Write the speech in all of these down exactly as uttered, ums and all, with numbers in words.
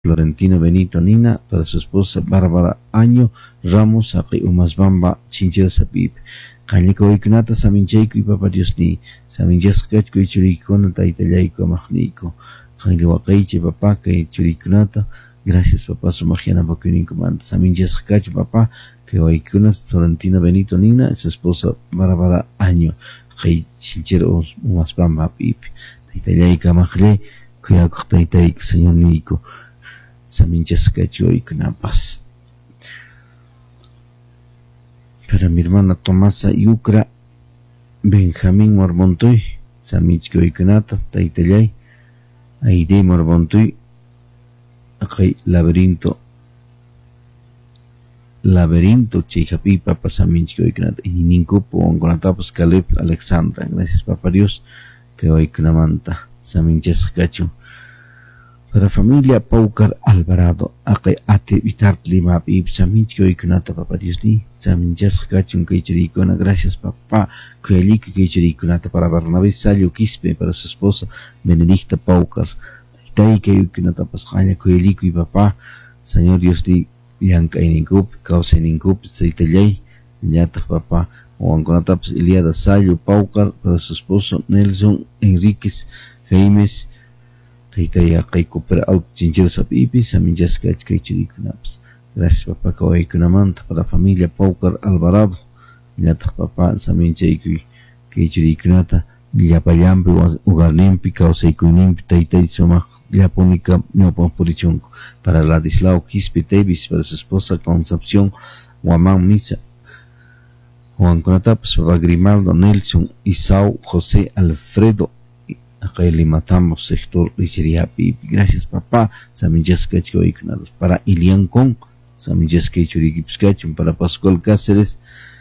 Florentino Benito Nina, para su esposa Bárbara Año Ramos, Aqi Umasbamba, Chinchero Sapip. Kañiko Ikunata, Saminchayko y Papa Dios ni, Saminchascachko y Churicona, Taitalayko, Magniko. Kañiwakaiche, Papá, que Churikunata, gracias Papá, su magiana Bakuninko Manta. Saminchascacho, Papá, que Oikunas, Florentino Benito Nina, su esposa Bárbara Año, Aqi Chinchero Umasbamba, Pip. Taitalayka Magle, Kuyako Taitayko, Señor Nico. Saminchascacho y Kunapas. Para mi hermana Tomasa Yucra Benjamín Morbontoy, Saminchko y Kunata, Taitayay, Aide Morbontoy, Akay Laberinto, Laberinto, Chijapi, Papa Saminchko y Kunata, y Ninkupo, Ongonatapos Caleb Alexandra, gracias Papa Dios, que hoy Kunamanta, Saminchascacho. Para familia Paucar Alvarado, Aqe Ate Vitart Lima Ib Saminchko y Kunata Papa Dios ni, Saminchascachun Keichuricona, gracias Papá, Kuelik Keichuriconata para Barnabé Salio Quispe, para su esposa Benedicta Paucar, Taike y Kunata Pascaña, Kuelik y Papá, Señor Dios ni, Yanka y Ninkup, Causa y Ninkup, Taitalay, Yata Papá, Oanconata Iliada Salio Paucar, para su esposo Nelson Enríquez Jaimes, Taitaya Kaiko para Al Chinchero Sapipi, Saminchascach Kaichurikunaps. Gracias Papá Kawaikunamanta para la familia Paucar Alvarado. Yata Papá Saminchaikui Kaichurikunata, Yapayampi, Ugarnempi, Kausaikuinimpi, Taitai Soma, Yaponica, Neopompurichunco. Para Ladislao Quispe Tevis, para su esposa Concepción, Guamán Misa. Juan Conataps, Papá Grimaldo Nelson, Isao, José Alfredo. Acá le matamos sector Richeriapi. Gracias Papá. Saminchascacho y Kunados. Para Ilian Con, Saminchascacho y Gipskachum. Para Pascual Cáceres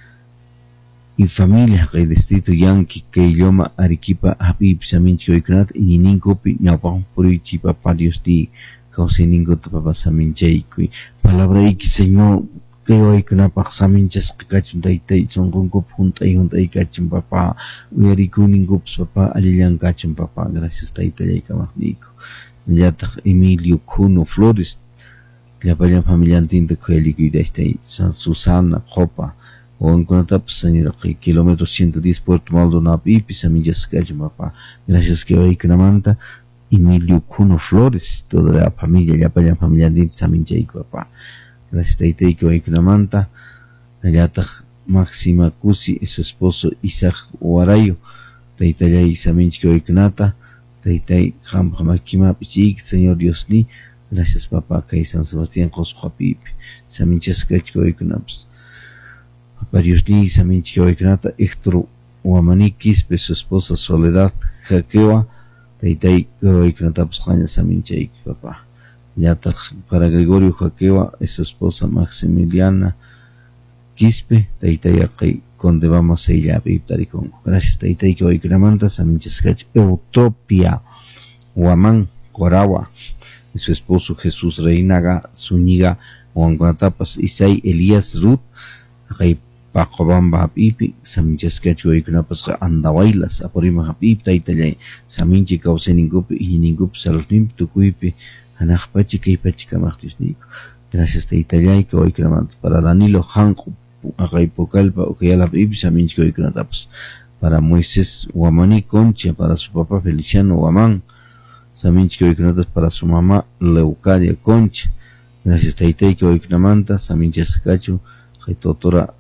y familia. Acá el distrito Yanqui, Keiloma, Arequipa, Habib, Saminchascacho y Kunat. Y Ninkopi, Ñaupam, Purichi, Papá Dios di. Causa Ninko, Papá Saminchascacho. Palabra y que Señor. Que hoy que una paxa minchas que cachun taitai son con cop junta y junta y cachun papá uyariku ningups papá alilian cachun papá gracias taitai y camagnico ya ta Emilio Cuno Flores la paya familia antinta que el y de este Susana Copa o en conta señora que kilómetro ciento diez Puerto Maldonado y pisamillas cachun papá gracias que hoy que una manta Emilio Cuno Flores toda la familia ya paya familia antinta saminjay papá. Gracias Taitay que hoy una manta, Ayata Máxima Cusi y su esposo Isaac Huarayo, Taitay Saminch que hoy nata, Taitay Ham Hamakima Pichik, Señor Dios ni, gracias Papá que San Sebastián Josquapip, Saminchas que hoy naps. Papá Dios ni, Saminch que hoy nata, Héctor Huamanikis, su esposa Soledad Jaquewa, Taitay que hoy nata, Pascaña Saminchay, Papá. Yata para Gregorio Jaquewa y su esposa Maximiliana Quispe, Taitay Aqay, Conde Vamos a ella, Viptaricón. Gracias Taitay que hoy Gramanta, Saminchascach, Utopia, Huamán, Coragua, y su esposo Jesús Reinaga, Zúñiga, Huanguatapas, Isai Elías Ruth, Aqay Pacobamba Hapipi, Saminchascach, hoy Grapas, Andawailas, Aporima Hapip, Taitay, Saminchi Causeningup y Ningup, Salosnim, Tucuipi, Anajpachi que Pachica Martisnico. Gracias te Italiay que hoy clamando para Danilo Hanco, Agaipocalpa, o que ya la Ibsa Mincho y Cratapas. Para Moisés Guamaní Concha, para su papá Feliciano Guamán, Samincho y Cratas para su mamá Leucadia Concha. Gracias te Italiay que hoy clamanta, Saminchas Cacho, Jaitotora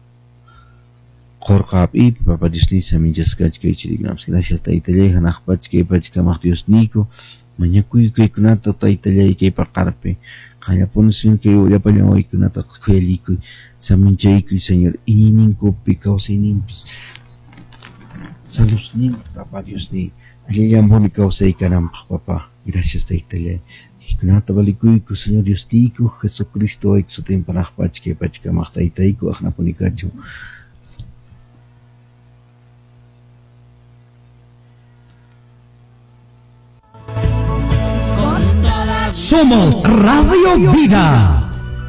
Jorge Abib, Papa Disney, Saminchas Cacho que Chirigrams. Gracias te Italiay, Anajpachi que Pachica Martisnico. Mañakuy que kunata Taitay que parcarpe, Kaya ponesin que yo ya para hoy kunata kueliku, Saminchayku Señor, y ninko picausa y nimpis. Salus nim, Papá Dios ni, allí ya moni causa y caram, Papá, gracias Taitay. Y kunata valikuiku, Señor Dios tiku, Jesucristo, exotem panachpach que pachka machtaiku, ajnaponikachu. Somos Radio Vida.